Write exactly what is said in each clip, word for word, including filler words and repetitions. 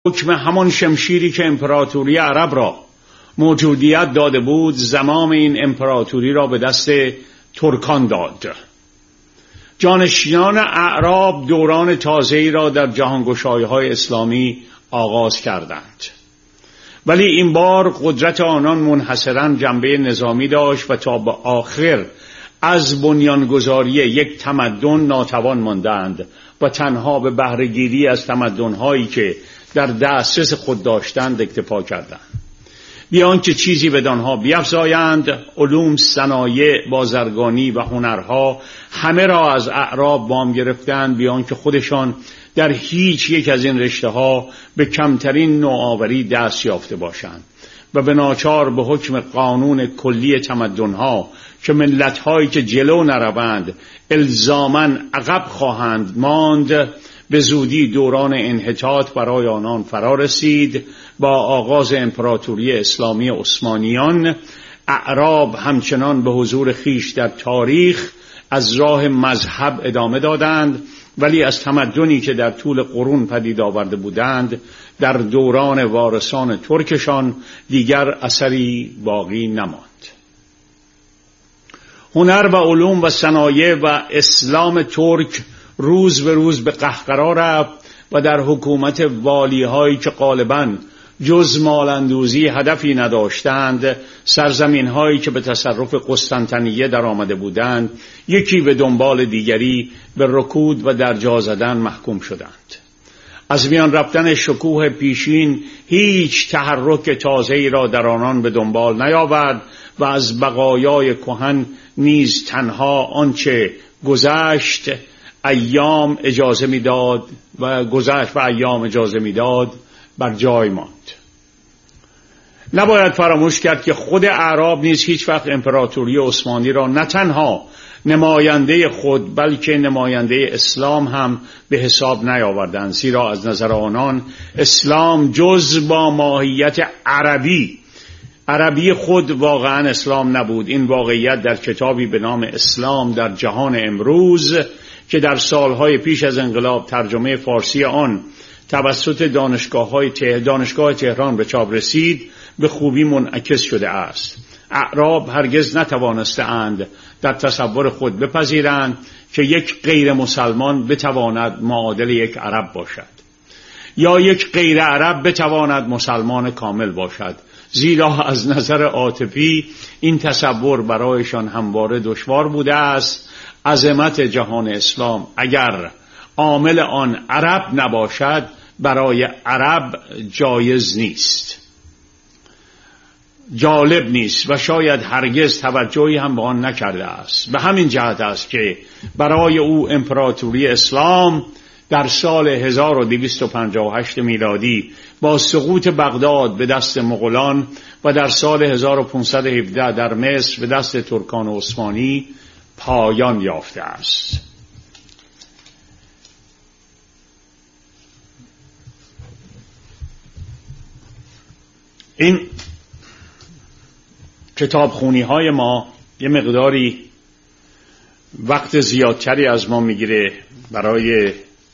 حکم همان شمشیری که امپراتوری عرب را موجودیت داده بود زمام این امپراتوری را به دست ترکان داد. جانشینان اعراب دوران تازه‌ای را در جهانگشایی‌های اسلامی آغاز کردند، ولی این بار قدرت آنان منحصراً جنبه نظامی داشت و تا به آخر از بنیانگذاری یک تمدن ناتوان ماندند و تنها به بهره‌گیری از تمدن‌هایی که در دسترس خود داشتند اکتفا کردند. بی آنکه چیزی بدانها بیفزایند، علوم، صنایع، بازرگانی و هنرها همه را از اعراب وام گرفتند، بی آنکه خودشان در هیچ یک از این رشته‌ها به کمترین نوآوری دست یافته باشند و به ناچار به حکم قانون کلی تمدن‌ها که ملت‌هایی که جلو نروند الزاماً عقب خواهند ماند، به زودی دوران انحطاط برای آنان فرا رسید. با آغاز امپراتوری اسلامی عثمانیان، اعراب همچنان به حضور خیش در تاریخ از راه مذهب ادامه دادند، ولی از تمدنی که در طول قرون پدید آورده بودند در دوران وارثان ترکشان دیگر اثری باقی نماند. هنر و علوم و صنایع و اسلام ترک روز به روز به قهقرا رفت و در حکومت والی‌هایی که غالباً جز مال‌اندوزی هدفی نداشتند، سرزمین‌هایی که به تصرف قسطنطنیه در آمده بودند یکی به دنبال دیگری به رکود و در جا زدن محکوم شدند. از میان رفتن شکوه پیشین هیچ تحرک تازه‌ای را در آنان به دنبال نیاورد و از بقایای کهن نیز تنها آنچه گذشت ایام اجازه میداد و گذشت و ایام اجازه میداد بر جای ماند. نباید فراموش کرد که خود اعراب نیز هیچ وقت امپراتوری عثمانی را نه تنها نماینده خود بلکه نماینده اسلام هم به حساب نیاوردند، زیرا از نظر آنان اسلام جز با ماهیت عربی عربی خود واقعا اسلام نبود. این واقعیت در کتابی به نام اسلام در جهان امروز که در سالهای پیش از انقلاب ترجمه فارسی آن توسط دانشگاه‌های ته... دانشگاه تهران به چاپ رسید به خوبی منعکس شده است. اعراب هرگز نتوانستند در تصور خود بپذیرند که یک غیر مسلمان بتواند معادل یک عرب باشد یا یک غیر عرب بتواند مسلمان کامل باشد، زیرا از نظر عاطفی این تصور برایشان همواره دشوار بوده است. عظمت جهان اسلام اگر عامل آن عرب نباشد برای عرب جایز نیست، جالب نیست و شاید هرگز توجهی هم به آن نکرده است. به همین جهت است که برای او امپراتوری اسلام در سال هزار و دویست و پنجاه و هشت میلادی با سقوط بغداد به دست مغولان و در سال هزار و پانصد و هفده در مصر به دست ترکان عثمانی پایان یافته است. این کتابخونی های ما یه مقداری وقت زیادتری از ما میگیره برای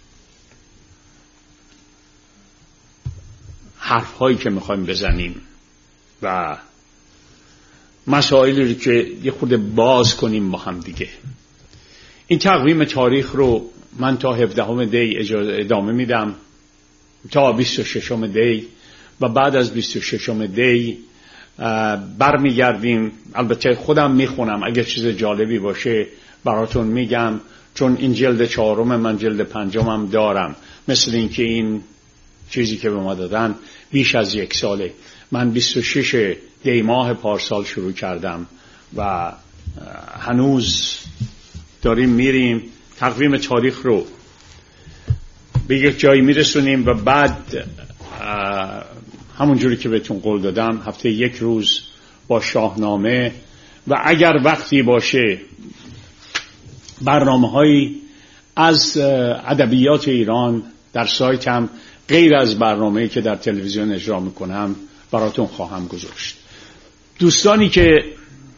حرف هایی که میخوایم بزنیم و مسائلی که یه خود باز کنیم با هم دیگه. این تقویم تاریخ رو من تا هفدهم دی ادامه میدم تا بیست و ششم دی و بعد از بیست و ششم دی برمیگردیم. البته خودم میخونم، اگر چیز جالبی باشه براتون میگم، چون این جلد چهارم من جلد پنجمم دارم. مثل این که این چیزی که به ما دادن بیش از یک ساله. من بیست و شش دی ماه پارسال شروع کردم و هنوز داریم میریم. تقویم تاریخ رو به یک جایی میرسونیم و بعد همون جوری که بهتون قول دادم هفته یک روز با شاهنامه و اگر وقتی باشه برنامه‌هایی از ادبیات ایران در سایتم غیر از برنامه‌ای که در تلویزیون اجرا میکنم براتون خواهم گذاشت. دوستانی که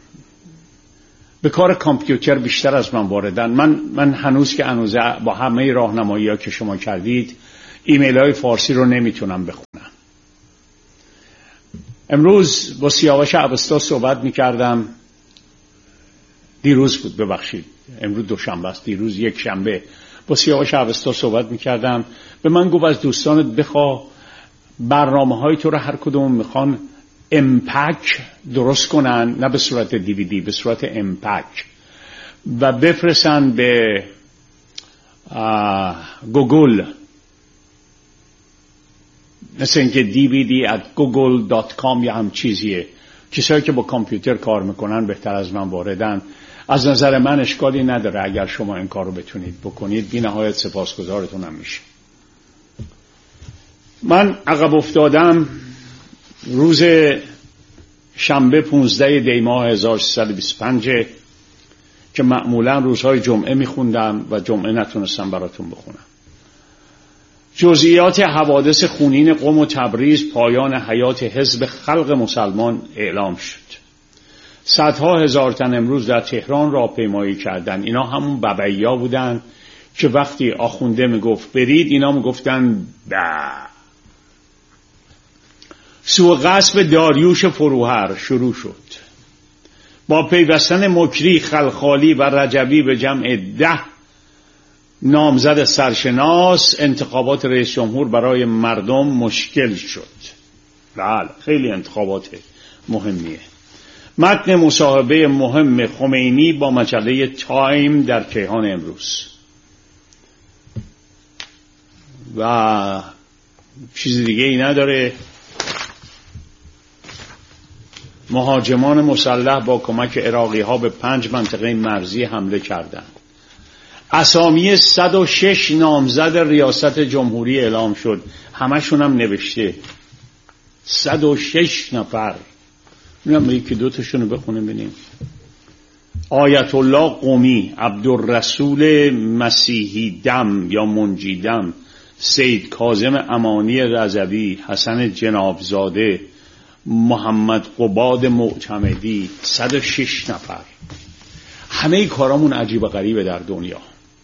به کار کامپیوتر بیشتر از من واردن، من من هنوز که هنوز با همه راهنمایی‌ها که شما کردید ایمیل‌های فارسی رو نمیتونم بخونم. امروز با سیاوش اوستا صحبت میکردم، دیروز بود ببخشید، امروز دوشنبه است، دیروز یک شنبه با سیاوش اوستا صحبت میکردم. به من گفت از دوستانت بخوا برنامه های تو رو هر کدوم میخوان امپک درست کنن، نه به صورت دیویدی، به صورت امپک، و بفرستن به گوگل، مثل اینکه دی وی دی ات گوگل دات کام یا هم چیزیه. کسایی که با کامپیوتر کار میکنن بهتر از من واردن. از نظر من اشکالی نداره اگر شما این کار رو بتونید بکنید، بی نهایت سپاسگزارتونم میشه. من عقب افتادم. روز شنبه پانزده دی ماه هزار و سیصد و بیست و پنج که معمولا روزهای جمعه میخوندم و جمعه نتونستم براتون بخونم. جزئیات حوادث خونین قم و تبریز، پایان حیات حزب خلق مسلمان اعلام شد. صدها هزار تن امروز در تهران راهپیمایی کردند. اینا همون ببعیا بودن که وقتی آخونده میگفت برید، اینا میگفتن با. سوء قصب داریوش فروهر شروع شد. با پیوستن مکری، خلخالی و رجبی به جمع ده نامزد سرشناس، انتخابات رئیس جمهور برای مردم مشکل شد. بله، خیلی انتخابات مهمیه. متن مصاحبه مهم خمینی با مجله تایم در کیهان امروز. و چیز دیگه ای نداره. مهاجمان مسلح با کمک عراقی ها به پنج منطقه مرزی حمله کردند. اسامی صد و شش نامزد ریاست جمهوری اعلام شد. همشون هم نوشته صد و شش نفر. میرم یکی دو تاشون رو بخونیم ببینیم. آیت الله قمی، عبدالرسول مسیحی دم یا منجی دم، سید کاظم امانی رضوی، حسن جنابزاده، محمد قباد معتمدی، صد و شش نفر. همه کارامون عجیب و غریبه در دنیا.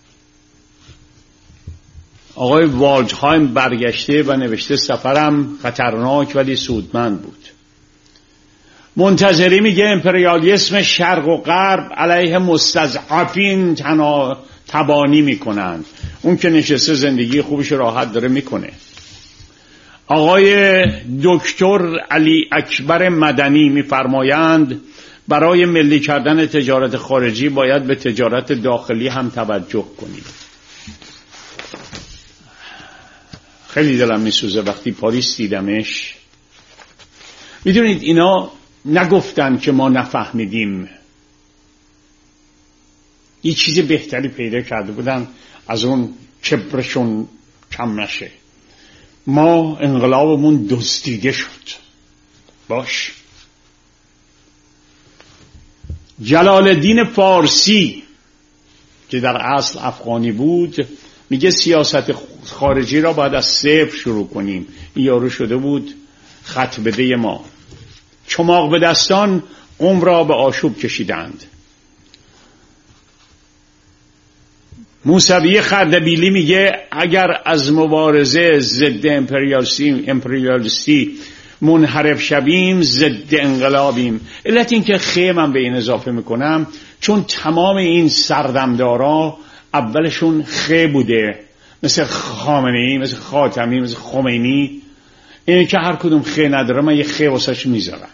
آقای والدهایم برگشته و نوشته سفرم خطرناک ولی سودمند بود. منتظری میگه امپریالیسم شرق و غرب علیه مستضعفین تنا تبانی میکنند. اون که نشسته زندگی خوبش راحت داره میکنه. آقای دکتر علی اکبر مدنی میفرمایند برای ملی کردن تجارت خارجی باید به تجارت داخلی هم توجه کنیم. خیلی دلم میسوزه وقتی پاریس دیدمش. میدونید اینا نگفتن که ما نفهمیدیم، یه چیز بهتری پیدا کرده بودن از اون کبرشون کم نشه. ما انقلابمون دزدیده شد. باش. جلال الدین فارسی که در اصل افغانی بود میگه سیاست خارجی را باید از صفر شروع کنیم. این یارو شده بود خط بده ما. چماق به دستان قم را به آشوب کشیدند. موسوی خردبیلی میگه اگر از مبارزه ضد امپریالیستی امپریالیستی منحرف شویم ضد انقلابیم. علت این که خیلی من به این اضافه میکنم چون تمام این سردمدارا اولشون خی بوده، مثل خامنه‌ای، مثل خاتمی، مثل خمینی. این که هر کدوم خی نداره من یه خی واسش میذارم.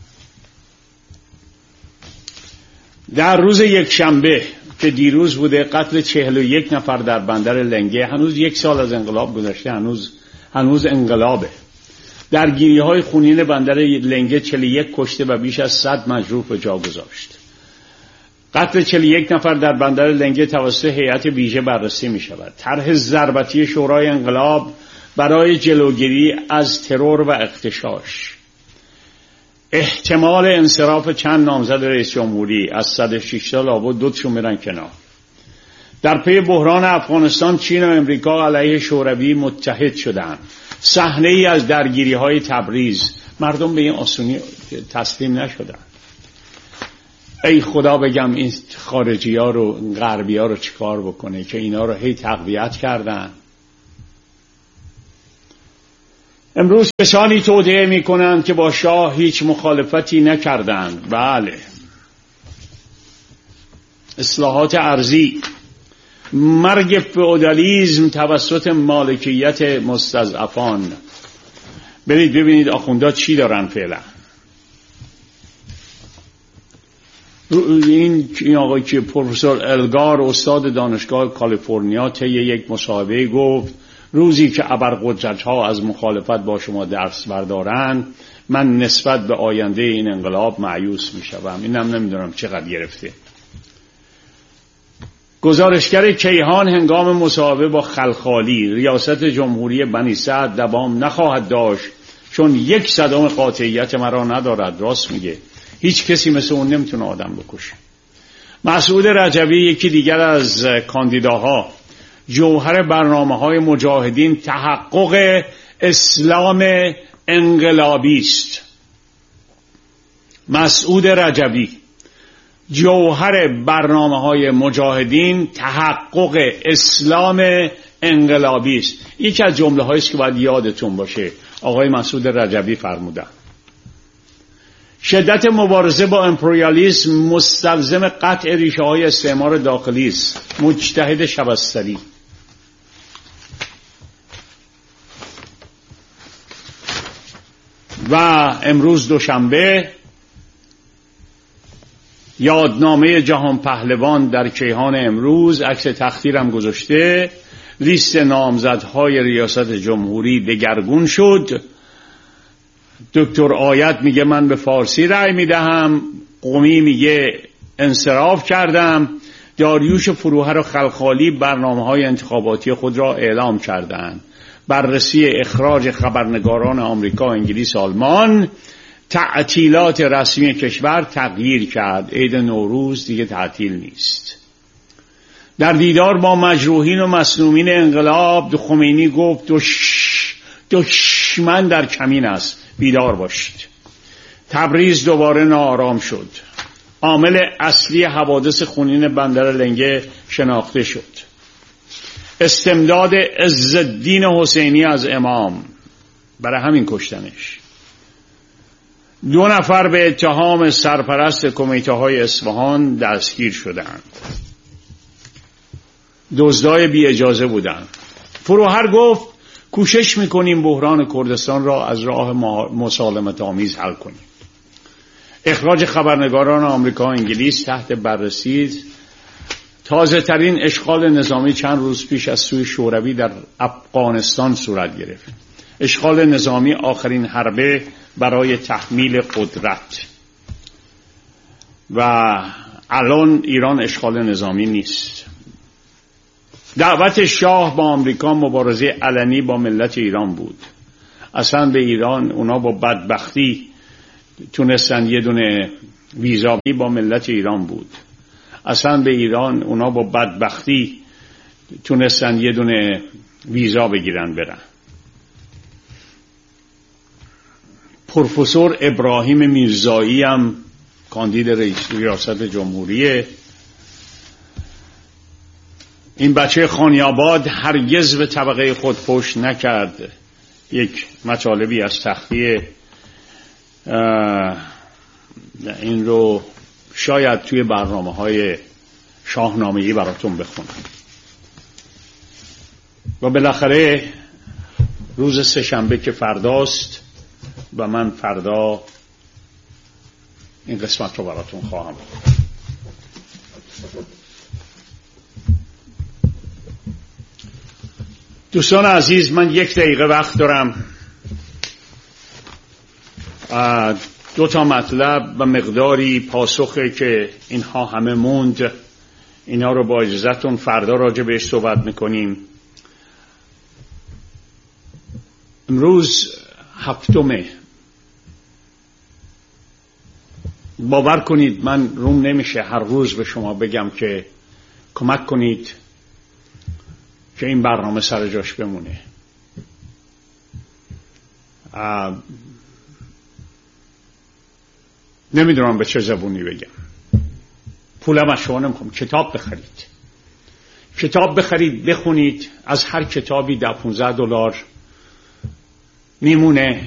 در روز یک شنبه که دیروز بوده قتل چهل و یک نفر در بندر لنگه. هنوز یک سال از انقلاب گذشته، هنوز هنوز انقلابه. درگیری های خونین بندر لنگه چهل و یک کشته و بیش از صد مجروح به جا گذاشت. قتل چهل و یک نفر در بندر لنگه توسط هیئت ویژه بررسی می شود. طرح ضربتی شورای انقلاب برای جلوگیری از ترور و اغتشاش. احتمال انصراف چند نامزد رئیس جمهوری از صد و شش تا لابد دوتشون میرن کنار. در پی بحران افغانستان چین و امریکا علیه شوروی متحد شدند. صحنه ای از درگیری های تبریز. مردم به این آسونی تسلیم نشدن. ای خدا بگم این خارجی ها رو غربی ها رو چیکار بکنه که اینا رو هی تقویت کردن. امروز کسانی توطئه می کنند که با شاه هیچ مخالفتی نکردند. بله، اصلاحات ارضی، مرگ فئودالیسم توسط مالکیت مستضعفان. برید ببینید آخوندا چی دارن فعلا. این این آقای که پروفسور الگار استاد دانشگاه کالیفرنیا طی یک مصاحبه گفت روزی که ابرقدرت‌ها از مخالفت با شما درس بردارن من نسبت به آینده این انقلاب مایوس میشم. اینم نمیدونم چقدر گرفته. گزارشگر کیهان هنگام مصاحبه با خلخالی ریاست جمهوری بنی سعد دوام نخواهد داشت چون یک صدام قاطعیت مرا ندارد. راست میگه، هیچ کسی مثل اون نمیتونه آدم بکشه. مسعود رجبی یکی دیگر از کاندیداها جوهر برنامه‌های مجاهدین تحقق اسلام انقلابی است. مسعود رجبی جوهر برنامه‌های مجاهدین تحقق اسلام انقلابی است. یکی از جمله‌هایی است که باید یادتون باشه، آقای مسعود رجبی فرمودند. شدت مبارزه با امپریالیسم مستلزم قطع ریشه‌های استعمار داخلی است. مجتهد شبستری. و امروز دوشنبه یادنامه جهان پهلوان در کیهان امروز عکس تختیرم گذاشته. لیست نامزدهای ریاست جمهوری دگرگون شد. دکتر آیت میگه من به فارسی رأی میدهم، قمی میگه انصراف کردم، داریوش فروهر و خلخالی برنامه‌های انتخاباتی خود را اعلام کردند. بررسی اخراج خبرنگاران آمریکا، انگلیس، آلمان. تعطیلات رسمی کشور تغییر کرد. عید نوروز دیگه تعطیل نیست. در دیدار با مجروحین و مصدومین انقلاب خمینی گفت دش دشمن در کمین است، بیدار باشید. تبریز دوباره ناآرام شد. عامل اصلی حوادث خونین بندر لنگه شناخته شد. استمداد عزالدین حسینی از امام، برای همین کشتنش. دو نفر به اتهام سرپرست کمیته های اصفهان دستگیر شدند. دزدای بی اجازه بودند. فروهر گفت کوشش میکنیم بحران کردستان را از راه مسالمت آمیز حل کنیم. اخراج خبرنگاران آمریکا و انگلیس تحت بررسی است. تازه ترین اشغال نظامی چند روز پیش از سوی شوروی در افغانستان صورت گرفت. اشغال نظامی آخرین حربه برای تحمیل قدرت. و الان ایران اشغال نظامی نیست. دعوت شاه با آمریکا مبارزه علنی با ملت ایران بود. اصلا به ایران اونا با بدبختی تونستن یه دونه ویزا با ملت ایران بود. اصلا به ایران اونا با بدبختی تونستن یه دونه ویزا بگیرن برن. پروفسور ابراهیم میرزایی هم کاندید رئیس ریاست جمهوریه. این بچه خانیاباد هرگز به طبقه خود پشت نکرد. یک مطالبی از تخلیه این رو شاید توی برنامه های شاهنامه‌ای براتون بخونم. و بالاخره روز سه‌شنبه که فرداست و من فردا این قسمت رو براتون خواهم گفت. دوستان عزیز، من یک دقیقه وقت دارم. دو تا مطلب و مقداری پاسخه که اینها همه موند، اینا رو با اجازهتون فردا راجع بهش صحبت میکنیم. امروز هفتمه. باور کنید من روم نمیشه هر روز به شما بگم که کمک کنید که این برنامه سر جاش بمونه. نمیدونم به چه زبونی بگم. پولم از شما نمیخوام. کتاب بخرید، کتاب بخرید، بخونید. از هر کتابی ده پونزده دلار میمونه